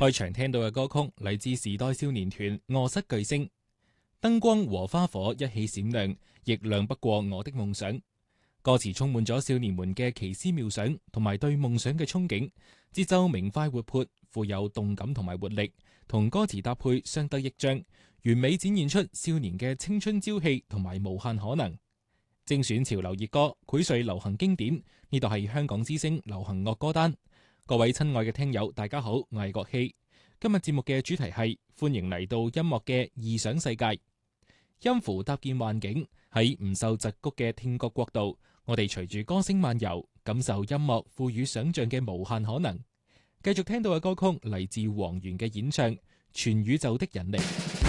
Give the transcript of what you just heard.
開場聽到嘅歌曲嚟自時代少年團《臥室巨星》，燈光和花火一起閃亮，亦亮不過我的夢想。歌詞充滿咗少年們嘅奇思妙想同埋對夢想嘅憧憬，節奏明快活潑，富有動感同埋活力，同歌詞搭配相得益彰，完美展現出少年嘅青春朝氣同埋無限可能。精選潮流熱歌，膾萃流行經典，呢度係香港之聲流行樂歌單。各位親愛嘅聽友，大家好，我係郭希。今日節目嘅主題係歡迎嚟到音樂嘅異想世界，音符搭建幻境，喺唔受桎梏嘅聽覺國度，我哋隨住歌聲漫遊，感受音樂賦予想象嘅無限可能。繼續聽到嘅歌曲嚟自黃源嘅演唱《全宇宙的引力》。